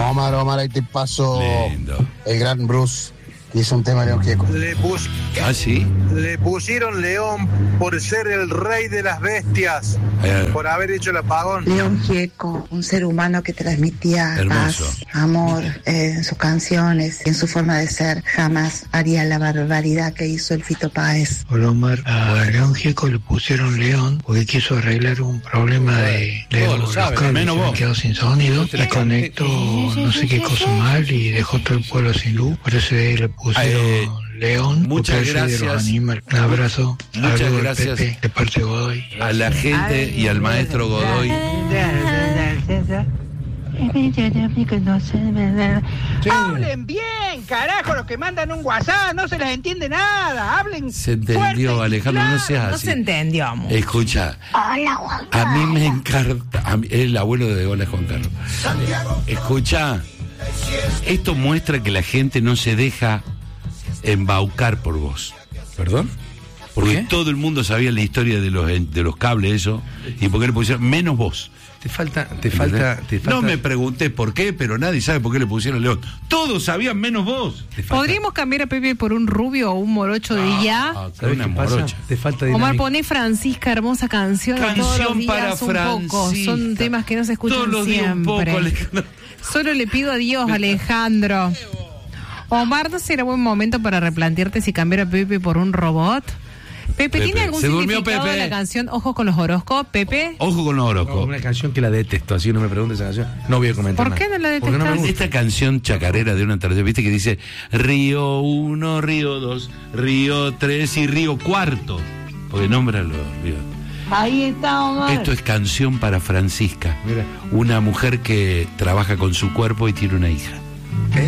Omar, ahí te paso. Lindo. El gran Bruce, que hizo un tema de León Gieco. ¿Ah, sí? Le pusieron León por ser el rey de las bestias, por haber hecho el apagón. León Gieco, un ser humano que transmitía hermoso. Paz, amor en sus canciones, en su forma de ser. Jamás haría la barbaridad que hizo el Fito Páez. Hola Omar, a León Gieco le pusieron León porque quiso arreglar un problema de los cables, menos se vos. quedó sin sonido, le conectó no sé qué cosa mal y dejó todo el pueblo sin luz, por eso le pusieron León. Muchas gracias. De los animales. Un abrazo. Muchas Saludos, gracias. Pepe, de parte de Godoy. A la gente y al maestro Godoy. Hablen bien, carajo, los que mandan un WhatsApp, no se les entiende nada. Hablen. Se entendió, fuerte, Alejandro, no seas No así. se entendió, amor. Escucha, Hola, Juan a mí me encanta. Es el abuelo de Hola Juan Carlos. Escucha, esto muestra que la gente no se deja embaucar por vos. ¿Perdón? Porque todo el mundo sabía la historia de los cables, eso. ¿Y por qué le pusieron? Menos vos. Te falta. No me pregunté por qué, pero nadie sabe por qué le pusieron León. Todos sabían menos vos. ¿Podríamos cambiar a Pepe por un rubio o un morocho de ya? ¿Sabes qué pasa? Te falta dinámica. Omar, poné Francisca, hermosa canción. Todos los días para un poco. Francisca. Son temas que no se escuchan Todos los días siempre. un poco, Alejandro. Solo le pido a Dios, Alejandro. Omar, ¿no será buen momento para replantearte si cambiar a Pepe por un robot? Pepe, ¿tiene algún Se durmió significado Pepe. la canción Ojos con los horóscopos, Pepe? Ojo con los horóscopos. Una canción que la detesto, así no me preguntes esa canción. No voy a comentar ¿Por nada. qué no la Porque no me detestás? gusta. Esta canción chacarera de una tarde, viste que dice Río 1, Río 2, Río 3 y Río 4. Porque nombra los ríos. Ahí está, Omar. Esto es canción para Francisca, Mira. una mujer que trabaja con su cuerpo y tiene una hija. ¿Qué?